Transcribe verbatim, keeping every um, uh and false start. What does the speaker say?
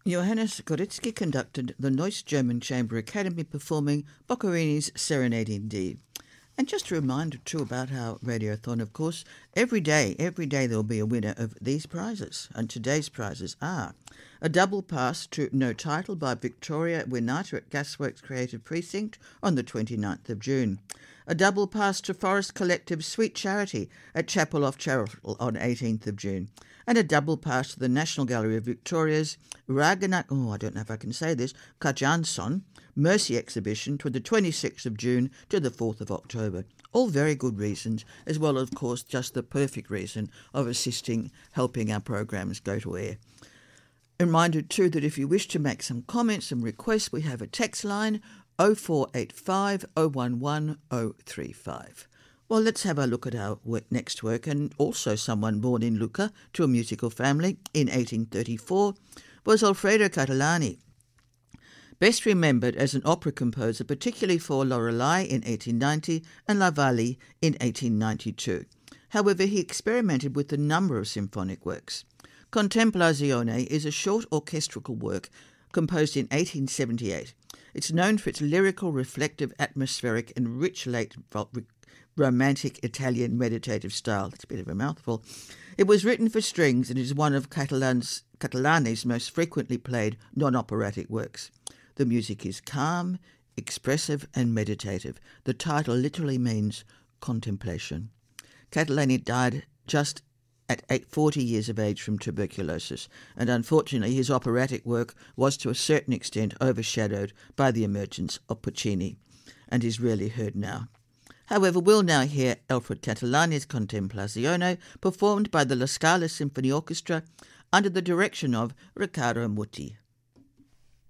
Johannes Goritsky conducted the Neuss German Chamber Academy performing Boccherini's Serenade in D. And just a reminder too about our Radiothon, of course, every day, every day there will be a winner of these prizes. And today's prizes are a double pass to No Title by Victoria Winata at Gasworks Creative Precinct on the twenty-ninth of June. A double pass to Forest Collective Sweet Charity at Chapel off Charitable on eighteenth of June. And a double pass to the National Gallery of Victoria's Raganak, oh, I don't know if I can say this, Kajansson Mercy Exhibition to the twenty-sixth of June to the fourth of October. All very good reasons, as well as, of course, just the perfect reason of assisting, helping our programs go to air. A reminder too that if you wish to make some comments and requests, we have a text line oh four eight five, oh one one, oh three five. Well, let's have a look at our work, next work, and also someone born in Lucca to a musical family in eighteen thirty-four was Alfredo Catalani. Best remembered as an opera composer, particularly for Lorelei in eighteen ninety and La Valli in eighteen ninety-two. However, he experimented with a number of symphonic works. Contemplazione is a short orchestral work composed in eighteen seventy-eight. It's known for its lyrical, reflective, atmospheric, and rich late romantic Italian meditative style. That's a bit of a mouthful. It was written for strings and is one of Catalan's, Catalani's most frequently played non-operatic works. The music is calm, expressive, and meditative. The title literally means contemplation. Catalani died just at forty years of age from tuberculosis, and unfortunately his operatic work was to a certain extent overshadowed by the emergence of Puccini, and is rarely heard now. However, we'll now hear Alfred Catalani's Contemplazione performed by the La Scala Symphony Orchestra under the direction of Riccardo Muti.